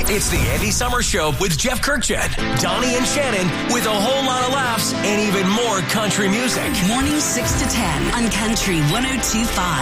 It's the Andy Summers Show with Jeff Kirkchet, Donnie and Shannon with a whole lot of laughs and even more country music. Morning 6 to 10 on Country 102.5.